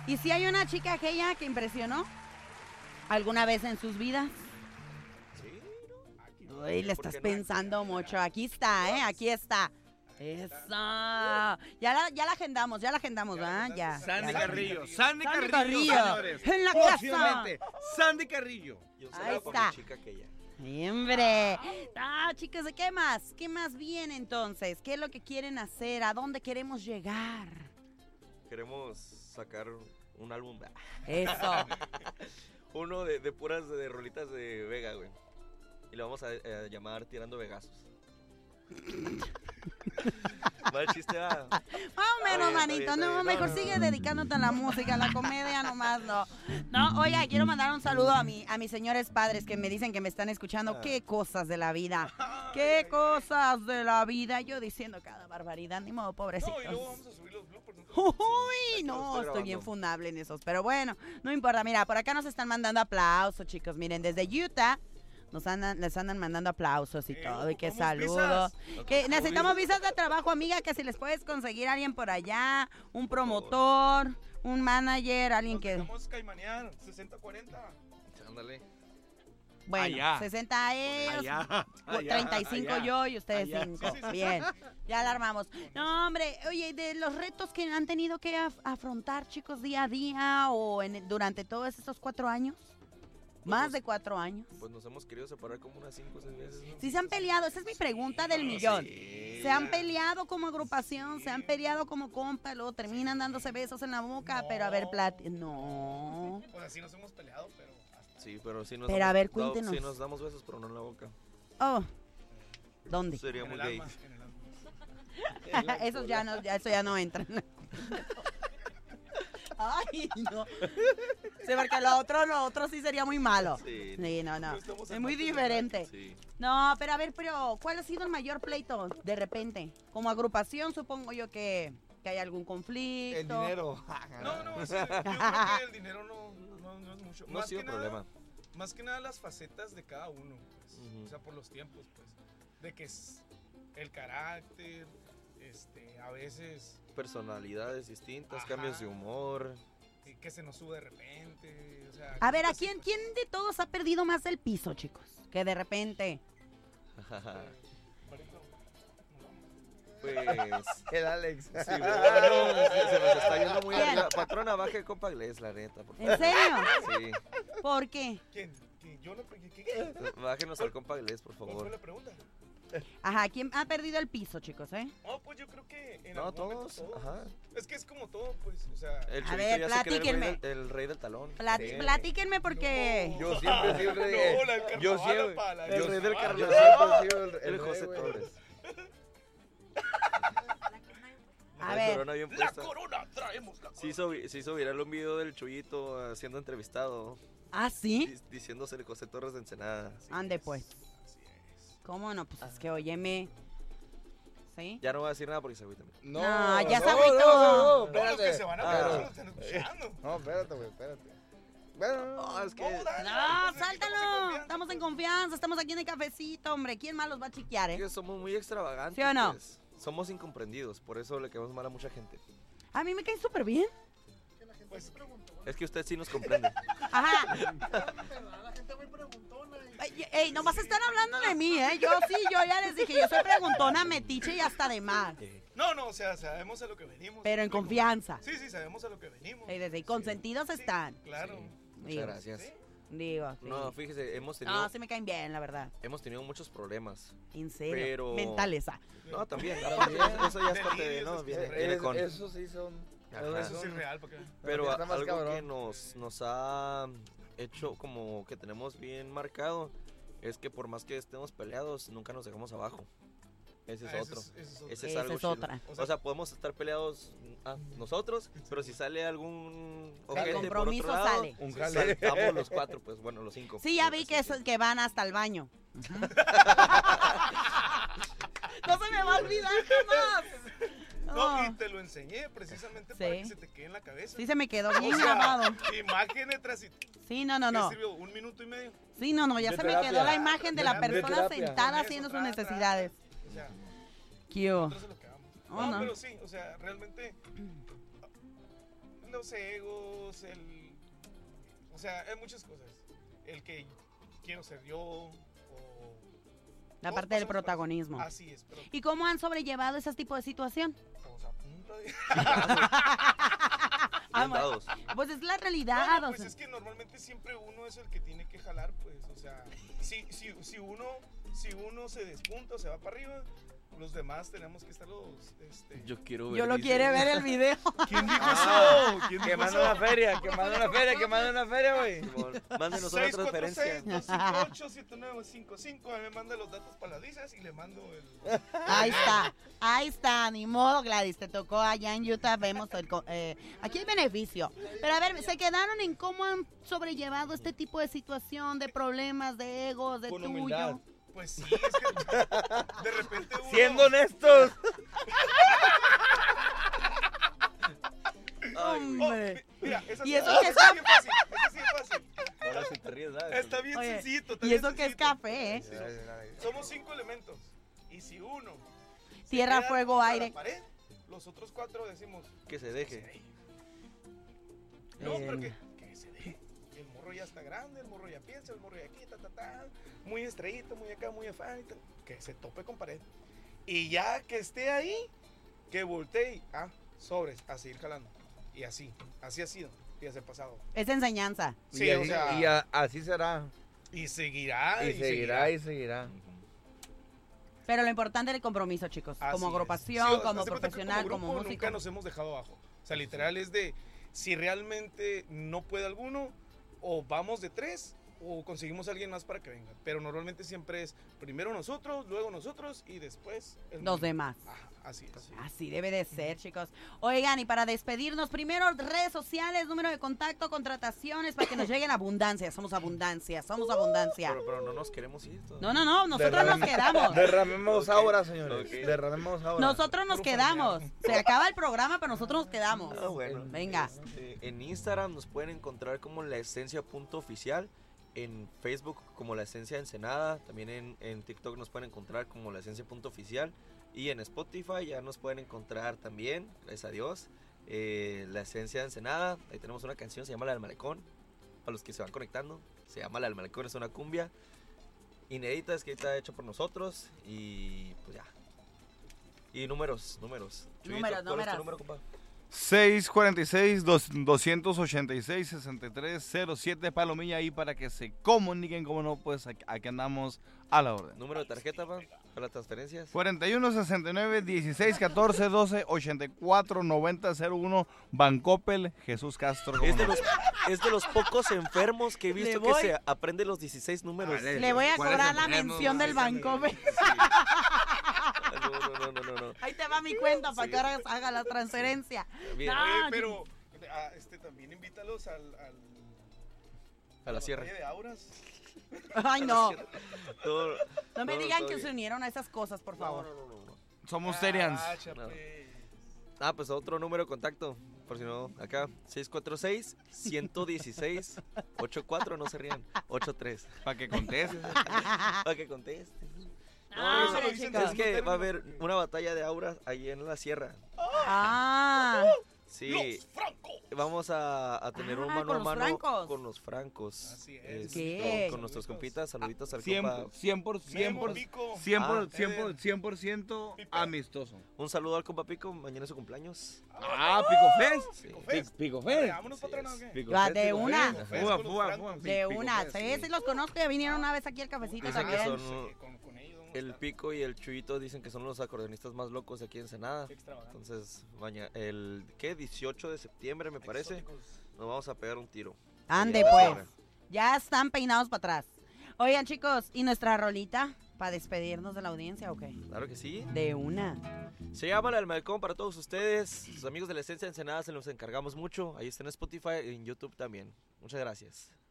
¿Y si hay una chica aquella que impresionó alguna vez en sus vidas? Sí, ¿no? Uy, le estás pensando mucho. Aquí está, Aquí está. Eso. Ya la agendamos, ¿ah? Ya. Sandy ya. Carrillo, Sandy Sandy Carrillo. Carrillo, señores. En la casa. Próximamente, Sandy Carrillo. Yo Ahí por está. mi chica aquella. Hombre. Chicos, ¿qué más? ¿Qué más viene entonces? ¿Qué es lo que quieren hacer? ¿A dónde queremos llegar? Queremos sacar un álbum. Eso. Uno de puras de rolitas de Vega, güey. Y lo vamos a llamar Tirando Vegazos. Mal chiste, va. Más o menos, Está manito. bien, está No, bien. mejor No, sigue dedicándote a la música, a la comedia nomás, no. No, oiga, quiero mandar un saludo a mis señores padres que me dicen que me están escuchando. Qué cosas de la vida. Qué cosas de la vida. Yo diciendo cada barbaridad, ni modo, pobrecitos. No, y luego vamos a subir los bloopers. Uy, no, Estoy estoy bien grabando. fundable en esos. Pero bueno, no importa. Mira, por acá nos están mandando aplausos, chicos. Miren, desde Utah les andan mandando aplausos y todo. Y qué ocupamos saludo. visas. Que necesitamos visas de trabajo, amiga, que si les puedes conseguir a alguien por allá, un promotor, un manager, alguien Nos que... dejamos caimanear, 60-40. Ándale. Bueno, Allá. 60 ellos, Allá, 35 allá. yo y ustedes Allá. 5. Sí, sí, sí. Bien, ya la armamos. No, hombre, oye, de los retos que han tenido que afrontar, chicos, día a día o durante todos estos 4 años, más de 4 años. Pues nos hemos querido separar como unas 5 o 6 veces, ¿no? Sí se han peleado, esa es mi pregunta del millón. Sí. Se han peleado como agrupación, se han peleado como compa, luego terminan dándose besos en la boca, No. pero a ver, no. Pues así nos hemos peleado, pero... Sí, pero sí nos Pero a damos- ver, no, cuéntenos. sí nos damos besos, pero no en la boca. Oh, ¿dónde? Sería En muy el gay. alma, en el alma. Eso ya no entran. Ay, no. Sí, porque lo otro sí sería muy malo. Sí. Sí, no. No estamos Es en muy martes de diferente. Sí. No, pero a ver, ¿cuál ha sido el mayor pleito de repente? Como agrupación, supongo yo que hay algún conflicto. El dinero. No, sí, yo creo que el dinero no es mucho. No ha sido problema. Más que nada las facetas de cada uno, pues. Ujú. O sea, por los tiempos, pues. De que es el carácter, a veces Personalidades distintas, Ajá. cambios de humor. que se nos sube de repente. O sea, A ver, ¿a cositas quién así, de todos ha perdido más el piso, chicos? Que de repente. pues. Ahorita, Pues. El Alex. Sí, güey. No, se nos está yendo muy ¿Quién? arriba. Patrona, baje compa Gles, la neta, por favor. ¿En serio? Sí. ¿Por qué? ¿Quién? Yo no... ¿Qué? Bájenos al compa Gles, por ¿Cuál fue favor. la pregunta? Ajá, ¿quién ha perdido el piso, chicos, No, pues yo creo que en No, algún momento todos. Ajá. Es que es como todo, pues, o sea... El A Chuyito ver, ya se cree platíquenme. el rey del talón. Sí. Platíquenme porque... Yo siempre he sido el rey. No, la del Yo carnaval, siempre. pa, la El del rey del carnaval. Yo carnaval. siempre he sido El rey, José güey. Torres. A La ver. corona bien La puesta. corona, traemos la corona. Se hizo viral un video del Chuyito siendo entrevistado, ¿Ah, sí? diciéndose el José Torres de Ensenada. Sí. Ande, pues. Así es. ¿Cómo no? Pues es que, óyeme... ¿Sí? Ya no voy a decir nada porque se agüita. No, ya se agüitó. No, No, los que espérate. se van a Ah. pegar se lo están escuchando. No, espérate, güey, espérate. Bueno, No, es que. No, dale, No, pues, sáltalo. Estamos en confianza, estamos aquí en el cafecito, hombre. ¿Quién más los va a chiquear, Es que somos muy extravagantes. ¿Sí o no? Pues. Somos incomprendidos, por eso le quedamos mal a mucha gente. A mí me cae súper bien. Pues, Es que usted sí nos comprende. Ajá. Ey, nomás están hablando de mí, ¿eh? Yo ya les dije, yo soy preguntona, metiche y hasta de más. no, o sea, sabemos a lo que venimos. Pero en confianza. Sí, sabemos a lo que venimos. Ey, desde ahí, consentidos están. Claro. Muchas Digo, gracias. Sí. digo, sí. No, fíjese, hemos tenido, No, sí me caen bien, la verdad. hemos tenido muchos problemas. En serio. Pero- Mentales, ah. No, también. Aparte, eso ya es parte de. Delirios No, viene, esquizofrénicos. viene con. Esos sí son. Ajá. Eso sí es real, porque... Pero Está más algo cabrón. que nos ha hecho como que tenemos bien marcado es que por más que estemos peleados, nunca nos dejamos abajo. Ese es otro. Ese es otro. Ese es Esa algo es chido. otra. O sea, podemos estar peleados nosotros, pero si sale algún El ojete por compromiso otro lado, sale. Un jale. saltamos los 4, pues bueno, los 5. Sí, ya vi que van hasta el baño. No se me va a olvidar jamás. No, y te lo enseñé precisamente para Sí. que se te quede en la cabeza. Sí se me quedó O bien sea, grabado. imágenes tras y... Sí, no. ¿Qué sirvió? ¿1 minuto y medio? Sí, no, ya De se me terapia. quedó la imagen de la De persona terapia. sentada Con eso, haciendo sus tra, tra. necesidades. O sea, ¿Qué hubo? nosotros se lo quedamos. Oh, No, no. pero sí, o sea, realmente... los egos, o sea, hay muchas cosas. El que quiero ser yo, o... La todas parte del pasan por eso. protagonismo. Así es, pero ¿Y cómo han sobrellevado ese tipo de situación? todos a punta de... Bien dados. Pues es la realidad. No, o pues sea. es que normalmente siempre uno es el que tiene que jalar, pues, o sea, si uno se despunta o se va para arriba, los demás tenemos que estar Yo quiero ver. Yo lo dice. quiere ver el video. ¿Quién dijo Ah, eso? ¿Quién Que dijo manda eso? una feria, que manda una feria, que manda una feria, güey. Simón, mándenos una transferencia. 646-258-7955. A mí me manda los datos para las dices y le mando el... Ahí está, ni modo, Gladys, te tocó allá en Utah, vemos aquí hay beneficio. Pero a ver, ¿se quedaron en cómo han sobrellevado este tipo de situación, de problemas, de egos, de Con tuyo? humildad. Pues sí, es que de repente uno... Siendo honestos. Ay, güey. Hombre. Mira, esa Y eso esa que sí es fácil, esa sí es fácil. Ahora sí te ríes, ¿sabes? Está bien Oye, sencillito. está Y bien eso que es sencillito. café, ¿eh? Somos 5 elementos. Y si uno... se Tierra, queda fuego, contra aire. la pared, los otros 4 decimos... Que se deje. No, pero Eh. que se deje. El morro ya está grande, el morro ya piensa, el morro ya aquí, muy estrellito, muy acá, muy afán, que se tope con pared. Y ya que esté ahí, que voltee, sobres, a seguir jalando. Y así ha sido, días del pasado. Es enseñanza. Sí, y o así, sea, así será. y seguirá, Y seguirá, y seguirá. Pero lo importante es el compromiso, chicos. Así Como es. agrupación, Sí, o sea, como haz de cuenta que profesional, como grupo músico. Nunca nos hemos dejado abajo. O sea, literal es de, si realmente no puede alguno, o vamos de 3, o conseguimos a alguien más para que venga. Pero normalmente siempre es primero nosotros, luego nosotros, y después Los mundo. demás. Ajá, así es. Así debe de ser, chicos. Oigan, y para despedirnos, primero redes sociales, número de contacto, contrataciones, para que nos lleguen abundancia. Somos abundancia, somos abundancia. Pero no nos queremos ir. No, nosotros nos quedamos. Derramemos Ok. ahora, señores. Ok. Derramemos ahora. Nosotros nos Puro quedamos. Se acaba el programa, pero nosotros nos quedamos. Ah, bueno. Venga. En Instagram nos pueden encontrar como la esencia.oficial. En Facebook como la esencia Ensenada. También en TikTok nos pueden encontrar como la esencia.oficial. Y en Spotify ya nos pueden encontrar también, gracias a Dios, la esencia Ensenada. Ahí tenemos una canción, se llama La del Malecón. Para los que se van conectando, se llama La del Malecón, es una cumbia inédita, escrita, hecha por nosotros. Y pues ya. Y números. Chuyito, ¿cuál es tu números. número, compa? 646-287-6307 Palomilla ahí para que se comuniquen, como no, pues aquí andamos a la orden. Número de tarjeta, pa, para las transferencias. 41-69-16-14-12-84-90-01 Bancoppel, Jesús Castro. ¿cómo Es de, no? es de los pocos enfermos que he visto que voy. se aprende los 16 números. Vale. Le voy a ¿Cuál es cobrar el la teléfono? mención del banco. No. Ahí te va mi cuenta para que ahora haga la transferencia. Bien, No. Oye, pero también invítalos a a la sierra. batalla de auras. Ay, no. Todo- No me No, digan todo que bien. se unieron a esas cosas, por favor. No. Somos Terians. No. Pues otro número de contacto, por si no, acá, 646-116-84, no se rían, 83, Para que contestes. para que conteste. Ah, eso lo hombre, dicen chicos. Es que va a haber una batalla de auras ahí en la sierra. Ah, Sí, Los Franco. vamos a tener un Ah, mano con a los mano francos. con los francos. Así es. ¿Qué? Con nuestros compitas, saluditos al 100%, compa. 100%, Pico. 100% amistoso. Un saludo al compa Pico, mañana es su cumpleaños. Pico Fest. Sí. Pico Dale, Fest. vámonos Sí, patrón, ¿o es. qué? Pico Va, Fest, de Pico una. Fest. Fest Fuga, con los fuga, francos. fuga. de Pico una. Fest, Sí, los conozco, ya vinieron una vez aquí al cafecito Dicen que también. son- Sí, con ellos vamos a El estar. Pico y el Chuyito dicen que son los acordeonistas más locos de aquí en Ensenada. Qué extravagante. Entonces, el 18 de septiembre me parece, Exóticos. nos vamos a pegar un tiro. Ande, Ahí en la pues. sierra. Ya están peinados para atrás. Oigan, chicos, ¿y nuestra rolita para despedirnos de la audiencia o qué? Claro que sí. De una. Se llama La del Malecón para todos ustedes. Sus amigos de la Esencia Ensenada se los encargamos mucho. Ahí está en Spotify y en YouTube también. Muchas gracias.